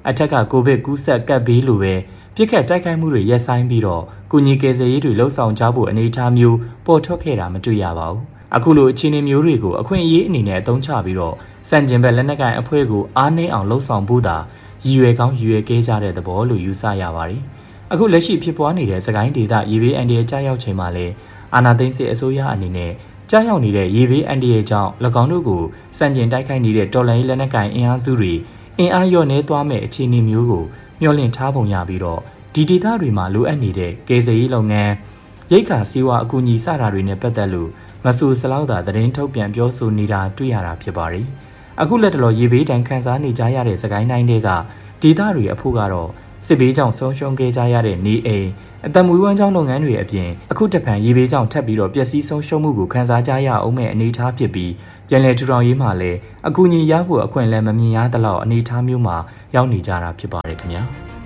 အထက်ကကိုဗစ်ကူးစက်ကပ်ဘေးလိုပဲပြစ်ခတ်တိုက်ခိုက်မှုတွေရပ်ဆိုင်းပြီးတော့ကုညီကယ်ဆယ်ရေးတွေလှုပ်ဆောင်ကြဖို့အနေအထားမျိုးပေါ်ထွက်ခဲ့တာမတွေ့ရပါဘူးအခုလိုအခြေအနေမျိုးတွေကိုအခွင့်အရေးအနေနဲ့အသုံးချပြီးတော့စံကျင်ဘက်လက်နက်ကိုင်အဖွဲ့ကိုအားနည်းအောင်လှုပ်ဆောင်ဖို့သာရည်ရွယ်ကောင်းရည်ရွယ်ခဲ့ကြတဲ့သဘောလို့ယူဆရပါတယ်အခုလက်ရှိဖြစ်ပွားနေတဲ့စကိုင်းဒေသရေဘေးအန္တရာယ်ကြားရောက်ချိန်မှာလည်းအာဏာသိမ်းစစ်အစိုးရအနေနဲ့ကြားရောက်နေတဲ့ရေဘေးအန္တရာယ်ကြောင့်၎င်းတို့ကိုစံကျင်တိုက်ခိုက်နေတဲ့တော်လှန်ရေးလက်နက်ကိုင်အင်အားစုတွေအင်အားလျော့နေသွားမဲ့အခြေအနေမျိုးကိုမျှော်လင့်ထားပုံရပြီးတော့ဒီဒေသတွေမှာလိုအပ်နေတဲ့ကယ်ဆယ်ရေးလုပ်ငန်းရိတ်ခါစီးပွားအကူအညီစတာတွေနဲ့ပတ်သက်လို့မဆူစလောက်သာသတင်းထုတ်ပြန်ပြောဆိုနေတာတွေ့ရတာဖြစ်ပါတယ်အခုလက်တလောရေဘေးတိုင်ခန်းစားနေကြရတဲ့စကိုင်းတိုင်းတွေကဒေသတွေအဖို့ကတော့စစ်ဘေးကြောင့်ဆုံးရှုံးခဲ့ကြရတဲ့နေအိမ်အသက်မွေးဝမ်းကြောင်းလုပ်ငန်းတွေအပြင်အခုတစ်ဖန်ရေဘေးကြောင့်ထပ်ပြီးတော့ပျက်စီးဆုံးရှုံးမှုကိုခန်းစားကြရအောင်မဲ့အနေအထားဖြစ်ပြီးပြန်လည်ထူထောင်ရေးမှာလည်းအကူအညီရဖို့အခွင့်အလမ်းမမြင်ရသလောက်အနေအထားမျိုးမှာရောက်နေကြတာဖြစ်ပါတယ်ခင်ဗျာ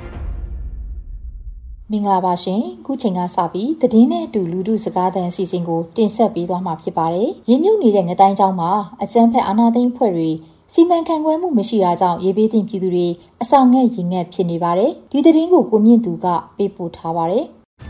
မင်္ဂလာပါရှင်ခုချိန်ကစပြီးသတင်းနဲ့အတူလူထုစကားသံအစီအစဉ်ကိုတင်ဆက်ပေးသွားမှာဖြစ်ပါတယ်ရင်းမြုပ်နေတဲ့ငတိုင်းကျောင်းမှာအကြမ်းဖက်အာဏာသိမ်းအဖွဲ့တွေစီမံခန့်ခွဲမှုမရှိတာကြောင့်ရေဘေးသင့်ပြည်သူတွေအစာငတ်ရင်ငတ်ဖြစ်နေပါတယ်ဒီသတင်းကိုကိုမြင့်သူကပေးပို့ထားပါတယ်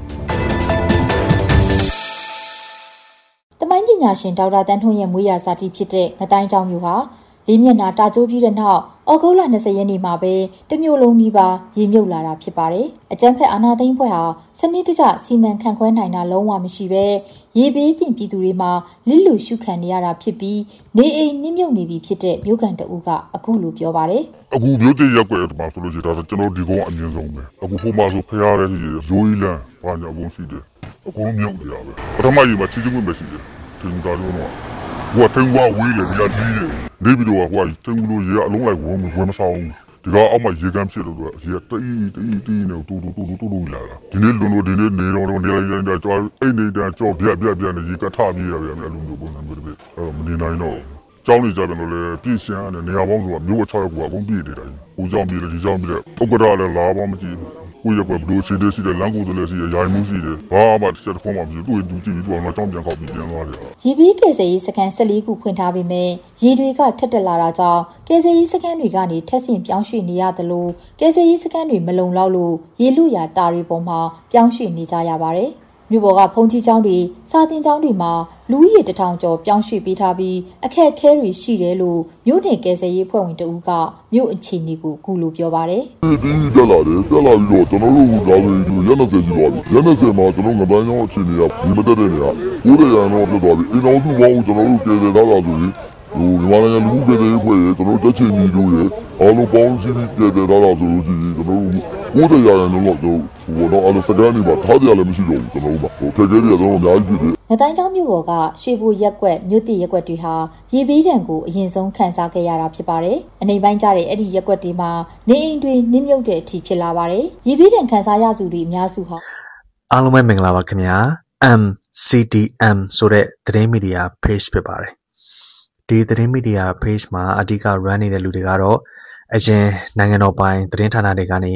တမိုင်းပညာရှင်ဒေါက်တာတန်းထွန်းရဲ့မွေးရာဇာတိဖြစ်တဲ့ငတိုင်းကျောင်းမျိုးဟာလေးမျက်နှာတာကျိုးပြီးတဲ့နောက်ဩဂုတ်လ၂၀ရက်နေ့မှာပဲတမျိုးလုံးနီးပါးရေမြုပ်လာတာဖြစ်ပါတယ်။အကြမ်းဖက်အာဏာသိမ်းဖွဲ့ဟာစနစ်တကျစီမံခန့်ခွဲနိုင်တာလုံးဝမရှိပဲရေဘေးတင်ပြည်သူတွေမှာလစ်လူရှုခံနေရတာဖြစ်ပြီးနေအိမ်နစ်မြုပ်နေပြီဖြစ်တဲ့မြို့ကန်တအုပ်ကအခုလိုပြောပါတယ်။အခုမြို့တည်ရက်ွယ်မှာဆိုလို့ရှိရင်ဒါကျွန်တော်ဒီကောင်အမြင့်ဆုံးပဲ။အခုဟိုမှာဆိုဖျားတဲ့ကြီးရိုးကြီးလန်းဘာညာအကုန်ရှိတယ်။အကုန်မြုပ်နေရပဲ။ပထမကြီးမှာချီချင်းဝင်မရှိတယ်။ထင်ကြတော့တော့ဟိုကထင်ကွာဝေးတယ်ဒီကကြီးတယ်နေပြီးတော့ဟိုကထင်လို့ရေအလုံးလိုက်ဝင်ဝင်မဆောင်ဒီကအောက်မှာရေကမ်းဖြစ်လို့တော့ရေတီးတီးတီးနေတူတူတူတူတူလာတာဒီနေ့လုံးလုံးဒီနေ့နေတော့တော့နေလိုက်တာကြောအိတ်နေတာကြောပြက်ပြက်ပြက်နေရေကထပြေးရပြန်အဲ့လိုမျိုးပုံစံမျိုးတွေအဲ့မနေနိုင်တော့ကျောင်းနေကြတယ်လို့လေပြည့်ရှမ်းတယ်နေရာပေါင်းဆိုတာမျိုးအချောက်ကအကုန်ပြည့်နေတယ်ဟိုကြောင့်ပြေးတယ်ဒီကြောင့်ပြေးတယ်ဥက္ကဋ္ဌလည်းလာပါမကြည့်ကိုရကဘလို့စီတဲ့စီတဲ့လမ်းကိုလည်းစီရရိုင်မှုစီတယ်ဘာမှတစ်ချက်တစ်ခုမှမဖြစ်သူ့သူကြည့်ပြီးတော့တော့ကြောင်းပြန်ခောက်ပြီးပြန်သွားတယ်ရေဘေးကယ်ဆယ်ရေးစခန်း၁၄ခုဖွင့်ထားပေမဲ့ရေတွေကထက်တက်လာတာကြောင့်ကယ်ဆယ်ရေးစခန်းတွေကနေထက်ဆင့်ပြောင်းရွှေ့နေရသလိုကယ်ဆယ်ရေးစခန်းတွေမလုံလောက်လို့ရေလူရတာတွေပေါ်မှာပြောင်းရွှေ့နေကြရပါတယ်မြို့ပေါ်ကဖုန်ကြီးကျောင်းတွေစာတင်ကျောင်းတွေမှာလူဦးရေတထောင်ကျော်ပြောင်းရွှေ့ပေးထားပြီးအခက်အခဲတွေရှိတယ်လို့မြို့နယ်ကယ်ဆယ်ရေးဖွဲ့ဝင်တဦးကမြို့အခြေအနေကိုကူလို့ပြောပါတယ်။ဒီတက်လာတယ်တက်လာပြီးတော့ကျွန်တော်တို့ဒါဆိုရင်ရက်၂၀ကြီးသွားပြီ။ရက်၂၀မှာကျွန်တော်ငတိုင်းကျောင်းအခြေအနေကဒီမတက်တဲ့နေရာကိုယ်ရရန်တော့ပြတ်သွားပြီ။အင်အောင်စုပေါင်းကျွန်တော်တို့ကယ်ဆယ်ထားတာဆိုရင်ဟိုမြန်မာနိုင်ငံလူမှုကယ်ဆယ်ရေးဖွဲ့ရကျွန်တော်တို့တက်ချင်ကြီးတို့ရအားလုံးပေါင်းစည်းပြီးကယ်ဆယ်ထားတာဆိုလို့ရှိရင်ကျွန်တော်တို့ကိုယ်ရရန်တော့တော့ဟိုတော့အဲ့လိုစကားနေပါထားကြလည်းမရှိတော့ဘူးကျွန်တော်တို့ပါဟိုခက်ခဲတွေကတော့အများကြီးဖြစ်တယ်ငတိုင်းကျောင်းမြို့ပေါ်ကရွှေဘိုရက်ကွက်မြို့တိရက်ကွက်တွေဟာရေဘေးဒဏ်ကိုအရင်ဆုံးခံစားခဲ့ရတာဖြစ်ပါတယ်အနေပိုင်းကြတဲ့အဲ့ဒီရက်ကွက်တွေမှာနေအိမ်တွေနစ်မြုပ်တဲ့အထိဖြစ်လာပါတယ်ရေဘေးဒဏ်ခံစားရသူတွေအများစုဟာအားလုံးပဲမင်္ဂလာပါခင်ဗျာ M C D M ဆိုတဲ့သတင်းမီဒီယာ page ဖြစ်ပါတယ်ဒီသတင်းမီဒီယာ page မှာအဓိက run နေတဲ့လူတွေကတော့အရင်နိုင်ငံတော်ပိုင်သတင်းဌာနတွေကနေ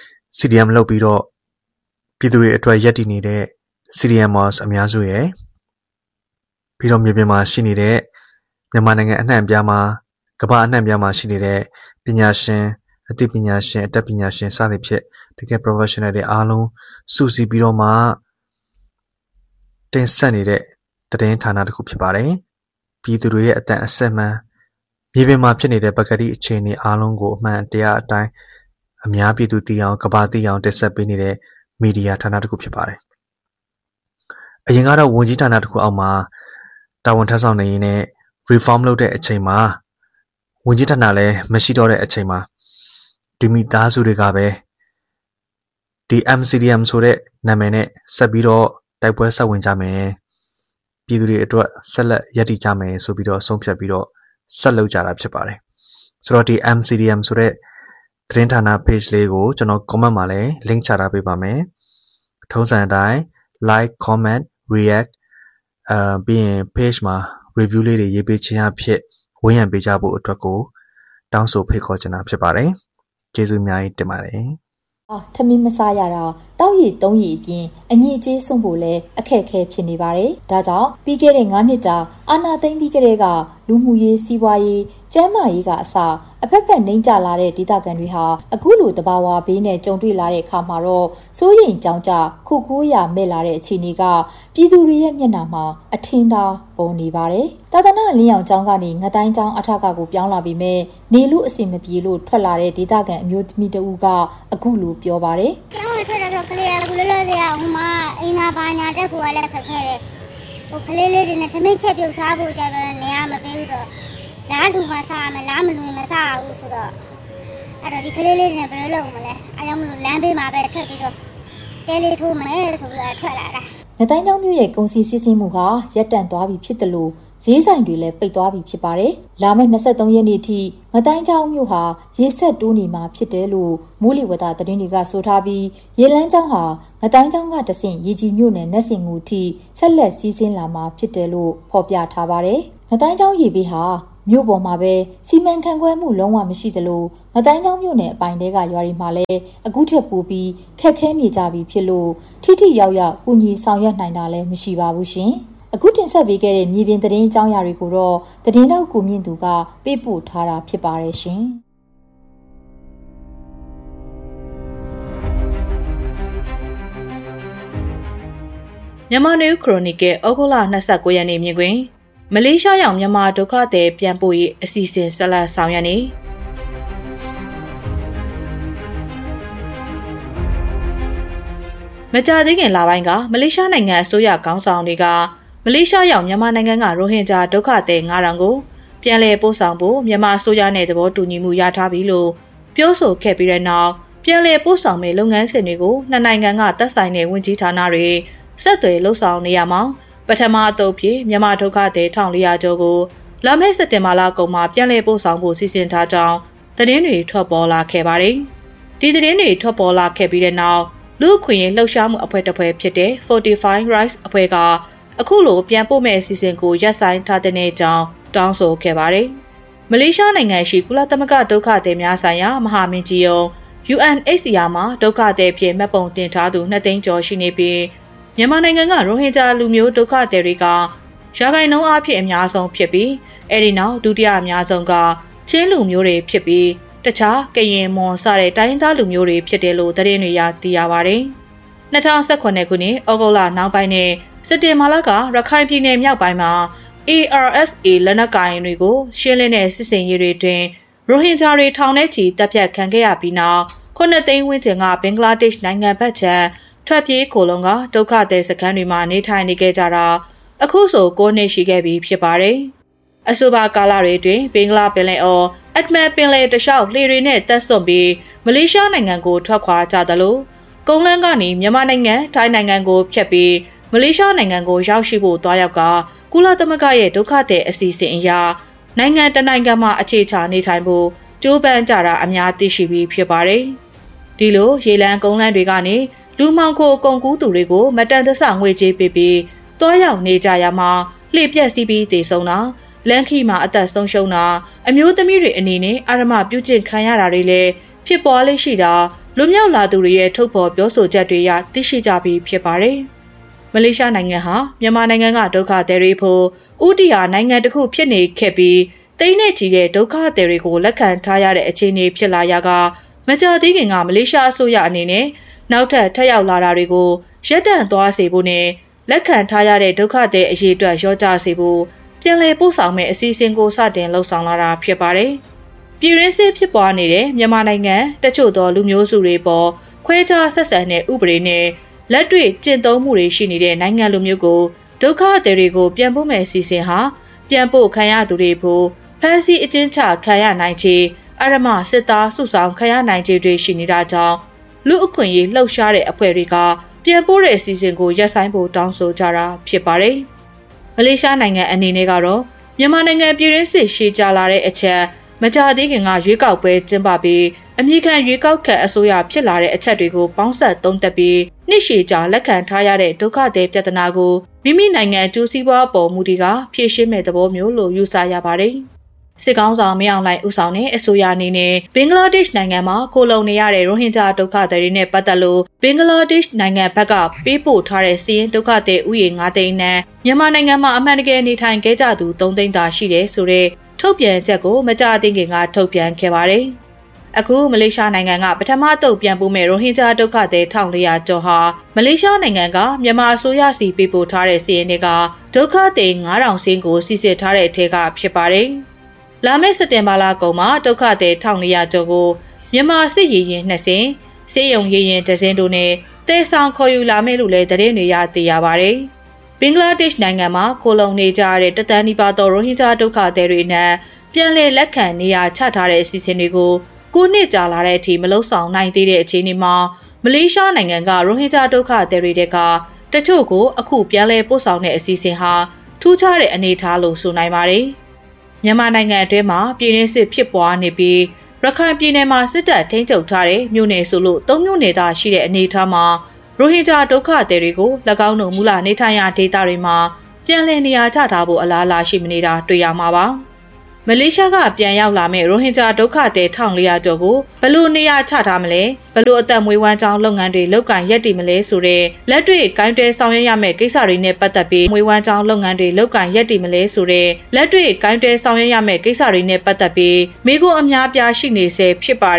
C D M လုပ်ပြီးတော့ပြည်သူတွေအတွက်ရည်တည်နေတဲ့ C D Mers အများစုရဲ့ပြီးတော့မြေပြင်မှာရှိနေတဲ့မြန်မာနိုင်ငံအနှံ့အပြားမှာကမ္ဘာအနှံ့အပြားမှာရှိနေတဲ့ပညာရှင်အသိပညာရှင်အတတ်ပညာရှင်စသဖြင့်တကယ် professional တွေအားလုံးစုစည်းပြီးတော့မှတင်ဆက်နေတဲ့သတင်းဌာနတစ်ခုဖြစ်ပါတယ်ပြည်သူတွေရဲ့အတန်အဆက်မှန်မြေပြင်မှာဖြစ်နေတဲ့ပကတိအခြေအနေအားလုံးကိုအမှန်တရားအတိုင်းအများပြည်သူသိအောင်ကမ္ဘာသိအောင်တင်ဆက်ပေးနေတဲ့မီဒီယာဌာနတစ်ခုဖြစ်ပါတယ်အရင်ကတော့ဝန်ကြီးဌာနတစ်ခုအောက်မှာတာဝန်ထမ်းဆောင်နေရင်းနဲ့ reform လုပ်တဲ့အချိန်မှာဝန်ကြီးဌာနလည်းမရှိတော့တဲ့အချိန်မှာဒီမိသားစုတွေကပဲဒီ M C D M ဆိုတဲ့နာမည်နဲ့ဆက်ပြီးတော့တိုက်ပွဲဆက်ဝင်ကြမယ်ပြည်သူတွေအတွက်ဆက်လက်ရည်တည်ကြမယ်ဆိုပြီးတော့ဆုံးဖြတ်ပြီးတော့ဆက်လုပ်ကြတာဖြစ်ပါတယ်ဆိုတော့ဒီ M C D M ဆိုတဲ့သတင်းဌာန page လေးကိုကျွန်တော် comment မှာလည်း link ချထားပေးပါမယ်ထုံးစံအတိုင်း like comment react အာပြီးရင် page မှာ review လေးတွေရေးပေးခြင်းအဖြစ်ဝန်းရံပေးကြဖို့အတွက်ကိုတောင်းဆိုဖိတ်ခေါ်ချင်တာဖြစ်ပါတယ်ကျေးဇူးအများကြီးတင်ပါတယ်အာထမင်းမစားရတာတောက်ရည်သုံးရည်အပြင်အညီအကျေးဆုံးဖို့လည်းအခက်အခဲဖြစ်နေပါတယ်။ဒါကြောင့်ပြီးခဲ့တဲ့ငါးနှစ်တာအာဏာသိမ်းပြီးကတည်းကလူမှုရေးစီးပွားရေးကျန်းမာရေးကအစအဖက်ဖက်နှိမ့်ကျလာတဲ့ဒေသခံတွေဟာအခုလိုတဘာဝဘေးနဲ့ကြုံတွေ့လာတဲ့အခါမှာတော့စိုးရိမ်ကြောင်ကြခုခိုးရမဲ့လာတဲ့အခြေအနေကပြည်သူတွေရဲ့မျက်နှာမှာအထင်သာပေါ်နေပါတယ်။သာသနာလင်းအောင်ကျောင်းကနေငတိုင်းကျောင်းအထက်ကကိုပြောင်းလာပြီးမဲ့နေလို့အဆင်မပြေလို့ထွက်လာတဲ့ဒေသခံအမျိုးသမီးတဦးကအခုလိုပြောပါတယ်။ကျောင်းထွက်တော့ကလေးကလောလောဆယ်ဟိုမှာအိမ်သာဘာညာတက်ဖို့လည်းခက်ခဲတယ်။ဟိုကလေးလေးတွေနဲ့သမင်းချက်ပြုတ်စားဖို့ကြတော့နေရာမပေးဘူးတော့လားလူမစားမယ်လားမလူမစားဘူးဆိုတော့အဲ့တော့ဒီကလေးလေးတွေဘယ်လိုလုပ်မလဲအားကြောင့်မလို့လမ်းဘေးမှာပဲထွက်ပြီးတော့တဲလေးထိုးမယ်ဆိုပြီးတော့ထွက်လာတာငတိုင်းကျောင်းမြို့ရဲ့ကုန်စည်စီးဆင်းမှုဟာရပ်တန့်သွားပြီဖြစ်တယ်လို့ဈေးဆိုင်တွေလည်းပိတ်သွားပြီဖြစ်ပါတယ်လာမယ့်နှစ်သုံးရက်နေ့အထိငတိုင်းကျောင်းမြို့ဟာရေဆက်တိုးနေမှာဖြစ်တယ်လို့မိုးလေဝသသတင်းတွေကဆိုထားပြီးရေလန်းကျောင်းဟာငတိုင်းကျောင်းကတဆင့်ရေကြီးမြို့နယ်နက်စင်ငူအထိဆက်လက်စီးဆင်းလာမှာဖြစ်တယ်လို့ဖော်ပြထားပါတယ်ငတိုင်းကျောင်းရေဘေးဟာမြို့ပေါ်မှာပဲစီမံခန့်ခွဲမှုလုံးဝမရှိသလိုငတိုင်းကျောင်းမြို့နယ်အပိုင်းတွေကရွာတွေမှာလည်းအခုထက်ပိုပြီးခက်ခဲနေကြပြီဖြစ်လို့ထိထိရောက်ရောက်ကူညီဆောင်ရွက်နိုင်တာလည်းမရှိပါဘူးရှင်အခုတင်ဆက်ပေးခဲ့တဲ့မြေပြင်သတင်းအကြောင်းအရာတွေကိုတော့သတင်းတောက်ကိုမြင့်သူကပေးပို့ထားတာဖြစ်ပါတယ်ရှင်မြန်မာနယူးခရိုနီကယ်ဩဂုတ်လ၂၉ရက်နေ့မြင်ကွင်းမလေးရှားရောက်မြန်မာဒုက္ခသည်ပြန်ပို့ရေးအစီအစဉ်ဆက်လက်ဆောင်ရွက်နေမကြာသေးခင်လပိုင်းကမလေးရှားနိုင်ငံအစိုးရခေါင်းဆောင်တွေကမလေးရှားရောက်မြန်မာနိုင်ငံကရိုဟင်ဂျာဒုက္ခသည်၅ထောင်ကိုပြန်လည်ပို့ဆောင်ဖို့မြန်မာအစိုးရနဲ့သဘောတူညီမှုရထားပြီလို့ပြောဆိုခဲ့ပြီးတဲ့နောက်ပြန်လည်ပို့ဆောင်မယ့်လုပ်ငန်းစဉ်တွေကိုနှစ်နိုင်ငံကသက်ဆိုင်တဲ့ဝန်ကြီးဌာနတွေဆက်သွယ်လှုပ်ဆောင်နေရမှာပထမအသုတ်ဖြင့်မြန်မာဒုက္ခသည်၁၄၀၀ကျော်ကိုလာမယ့်စက်တင်ဘာလကုန်မှာပြန်လည်ပို့ဆောင်ဖို့စီစဉ်ထားကြောင်းသတင်းတွေထွက်ပေါ်လာခဲ့ပါတယ်။ဒီသတင်းတွေထွက်ပေါ်လာခဲ့ပြီးတဲ့နောက်လူ့အခွင့်အရေးလှုပ်ရှားမှုအဖွဲ့တစ်ဖွဲ့ဖြစ်တဲ့ Fortify Rights အဖွဲ့ကအခုလိုပြန်ပို့မဲ့အစီအစဉ်ကိုရပ်ဆိုင်းထားတဲ့အကြောင်းတောင်းဆိုခဲ့ပါတယ်။မလေးရှားနိုင်ငံရှိကုလသမဂ္ဂဒုက္ခသည်များဆိုင်ရာမဟာမင်းကြီးရုံး U N H C R မှာဒုက္ခသည်ဖြစ်မှတ်ပုံတင်ထားသူနှစ်သိန်းကျော်ရှိနေပြီးမြန်မာနိုင်ငံကရိုဟင်ဂျာလူမျိုးဒုက္ခသည်တွေကရာဂိုင်နှုန်းအဖြစ်အများဆုံးဖြစ်ပြီးအဲဒီနောက်ဒုတိယအများဆုံးကချင်းလူမျိုးတွေဖြစ်ပြီးတခြားကရင်မွန်စတဲ့တိုင်းသားလူမျိုးတွေဖြစ်တယ်လို့သတင်းတွေရသိရပါတယ်။၂၀၁၈ခုနှစ်ဩဂုတ်လနောက်ပိုင်းနဲ့စက်တင်ဘာလကရခိုင်ပြည်နယ်မြောက်ပိုင်းမှာ A R S A လက်နက်ကိုင်တွေကိုရှင်းလင်းတဲ့စစ်စင်ရေးတွေတွင်ရိုဟင်ဂျာတွေထောင်ထဲချီတပ်ဖြတ်ခံခဲ့ရပြီးနောက်ခုနှစ်သိန်းဝန်းကျင်ကဘင်္ဂလားဒေ့ရှ်နိုင်ငံဘက်ခြမ်းထွက်ပြေးခိုလုံကဒုက္ခသည်စခန်းတွေမှာနေထိုင်နေခဲ့ကြတာအခုဆို၉နှစ်ရှိခဲ့ပြီဖြစ်ပါတယ်။အဆိုပါကာလတွေတွင်ဘင်္ဂလားပင်လယ်အော်အက်ဒမန်ပင်လယ်တလျှောက်လှေတွေနဲ့တက်ဆွန့်ပြီးမလေးရှားနိုင်ငံကိုထွက်ခွာကြသလိုကုန်းလန်းကနေမြန်မာနိုင်ငံထိုင်းနိုင်ငံကိုဖျက်ပြီးမလေးရှားနိုင်ငံကိုရောက်ရှိဖို့တွားရောက်ကကုလသမဂ္ဂရဲ့ဒုက္ခသည်အစီအစဉ်အရနိုင်ငံတနိုင်ငံမှာအခြေချနေထိုင်ဖို့ကြိုးပမ်းကြတာအများသိရှိပြီးဖြစ်ပါတယ်။ဒီလိုရေလန်းကုန်းလန်းတွေကနေလူမှောင်ခိုကုန်ကူးသူတွေကိုမတန်တဆငွေကြေးပေးပြီးတွားရောက်နေကြရမှာလှေပြက်စီးပြီးတည်ဆုံတာလမ်းခီမှာအသက်ဆုံးရှုံးတာအမျိုးသမီးတွေအနေနဲ့အာရမပြုကျင့်ခံရတာတွေလည်းဖြစ်ပေါ်လေးရှိတာလူမြောက်လာသူတွေရဲ့ထုတ်ဖော်ပြောဆိုချက်တွေရသိရှိကြပြီးဖြစ်ပါတယ်။မလေးရှားနိုင်ငံဟာမြန်မာနိုင်ငံကဒုက္ခသည်တွေဖို့ဥတီယာနိုင်ငံတစ်ခုဖြစ်နေခဲ့ပြီးတိမ့်နဲ့ချီတဲ့ဒုက္ခသည်တွေကိုလက်ခံထားရတဲ့အခြေအနေဖြစ်လာရကမကြာသေးခင်ကမလေးရှားအစိုးရအနေနဲ့နောက်ထပ်ထပ်ရောက်လာတာတွေကိုရပ်တန့်သွားစေဖို့နဲ့လက်ခံထားရတဲ့ဒုက္ခသည်အရေးအတွက်ရောကြစေဖို့ပြန်လည်ပို့ဆောင်မဲ့အစီအစဉ်ကိုစတင်လှုပ်ဆောင်လာတာဖြစ်ပါတယ်။ပြည်ရင်းစစ်ဖြစ်ပွားနေတဲ့မြန်မာနိုင်ငံတချို့သောလူမျိုးစုတွေပေါ်ခွဲခြားဆက်ဆံတဲ့ဥပဒေနဲ့လက်တွေ့ကျင့်သုံးမှုတွေရှိနေတဲ့နိုင်ငံလူမျိုးကိုဒုက္ခသည်တွေကိုပြန်ပို့မဲ့အစီအစဉ်ဟာပြန်ပို့ခံရသူတွေဖို့ဖမ်းဆီးအကျဉ်းချခံရနိုင်ခြေအရမစစ်သားစုဆောင်ခံရနိုင်ခြေတွေရှိနေတာကြောင့်လူအခွင့်အရေးလှုပ်ရှားတဲ့အဖွဲ့တွေကပြန်ပို့တဲ့အစီအစဉ်ကိုရပ်ဆိုင်းဖို့တောင်းဆိုကြတာဖြစ်ပါတယ်။မလေးရှားနိုင်ငံအနေနဲ့ကတော့မြန်မာနိုင်ငံပြည်ရင်းစစ်ရှေ့ကြလာတဲ့အချက်မကြာသေးခင်ကရွေးကောက်ပွဲကျင်းပပြီးအမြင့်ခံရွေးကောက်ခံအစိုးရဖြစ်လာတဲ့အချက်တွေကိုပေါင်းစပ်သုံးသပ်ပြီးနှစ်ရှည်ကြာလက်ခံထားရတဲ့ဒုက္ခသည်ပြဿနာကိုမိမိနိုင်ငံအကျိုးစီးပွားပေါ်မူတည်ကဖြေရှင်းမဲ့သဘောမျိုးလို့ယူဆရပါတယ်။စစ်ကောင်ဆောင်မအောင်လိုက်ဦးဆောင်တဲ့အစိုးရအနေနဲ့ဘင်္ဂလားဒေ့ရှ်နိုင်ငံမှာခိုလုံနေရတဲ့ရိုဟင်ဂျာဒုက္ခသည်တွေနဲ့ပတ်သက်လို့ဘင်္ဂလားဒေ့ရှ်နိုင်ငံဘက်ကပေးပို့ထားတဲ့စီးရင်ဒုက္ခသည်ဥယျာဉ်၅သိန်းနဲ့မြန်မာနိုင်ငံမှာအမှန်တကယ်နေထိုင်ခဲ့ကြသူ၃သိန်းသာရှိတယ်ဆိုတဲ့ထုတ်ပြန်ချက်ကိုမကြာသေးခင်ကထုတ်ပြန်ခဲ့ပါတယ်။အခုမလေးရှားနိုင်ငံကပထမတုပ်ပြန်ပို့မဲ့ရိုဟင်ဂျာဒုက္ခသည်၁၄၀၀ကျော်ဟာမလေးရှားနိုင်ငံကမြန်မာအစိုးရစီပေးပို့ထားတဲ့စီးရင်တွေကဒုက္ခသည်၅ထောင်စင်းကိုစီစစ်ထားတဲ့အထက်ကဖြစ်ပါတယ်။လာမယ့်စက်တင်ဘာလကုန်မှာဒုက္ခသည်၁၄၀၀ကျော်ကိုမြန်မာစစ်ရေးရင်နှစ်စင်းစေယုံရေးရင်တစ်စင်းတို့နဲ့တဲဆောင်ခေါ်ယူလာမယ်လို့လည်းသတင်းတွေရသိရပါတယ်။ဘင်္ဂလားဒေ့ရှ်နိုင်ငံမှာခိုလုံနေကြတဲ့တသန်းနီးပါးသောရိုဟင်ဂျာဒုက္ခသည်တွေနဲ့ပြန်လည်လက်ခံနေရာချထားတဲ့အစီအစဉ်တွေကိုကိုနှစ်ကြာလာတဲ့အထိမလုံဆောင်နိုင်သေးတဲ့အခြေအနေမှာမလေးရှားနိုင်ငံကရိုဟင်ဂျာဒုက္ခသည်တွေကတချို့ကိုအခုပြန်လည်ပို့ဆောင်တဲ့အစီအစဉ်ဟာထူးခြားတဲ့အနေအထားလို့ဆိုနိုင်ပါတယ်။မြန်မာနိုင်ငံအတွင်းမှာပြည်တွင်းစစ်ဖြစ်ပွားနေပြီးရခိုင်ပြည်နယ်မှာစစ်တပ်ထိန်းချုပ်ထားတဲ့မြို့နယ်ဆိုလို့သုံးမြို့နယ်သာရှိတဲ့အနေအထားမှာရိုဟင်ဂျာဒုက္ခသည်တွေကို၎င်းတို့မူလနေထိုင်ရာဒေသတွေမှာပြန်လည်နေရာချထားဖို့အလားအလာရှိမနေတာတွေ့ရမှာပါ။မလေးရှားကပြန်ရောက်လာမဲ့ရိုဟင်ဂျာဒုက္ခသည်၁၄၀၀ကျော်ကိုဘယ်လိုနေရာချထားမလဲဘယ်လိုအသက်မွေးဝမ်းကြောင်းလုပ်ငန်းတွေလုပ်ကင်ရပ်တည်မလဲဆိုတဲ့လက်တွေ့ကိုင်းတဲဆောင်ရွက်ရမယ့်ကိစ္စတွေနဲ့ပတ်သက်ပြီးမွေးဝမ်းကြောင်းလုပ်ငန်းတွေလုပ်ကင်ရပ်တည်မလဲဆိုတဲ့လက်တွေ့ကိုင်းတဲဆောင်ရွက်ရမယ့်ကိစ္စတွေနဲ့ပတ်သက်ပြီးမိခိုးအများပြားရှိနေစေဖြစ်ပါ